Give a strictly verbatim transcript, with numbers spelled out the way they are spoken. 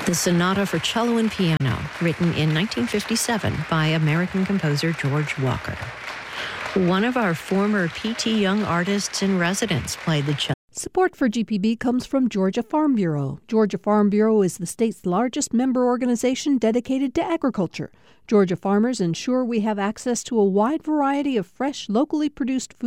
the Sonata for Cello and Piano, written in nineteen fifty-seven by American composer George Walker. One of our former P T Young artists in residence played the cello. Support for G P B comes from Georgia Farm Bureau. Georgia Farm Bureau is the state's largest member organization dedicated to agriculture. Georgia farmers ensure we have access to a wide variety of fresh, locally produced food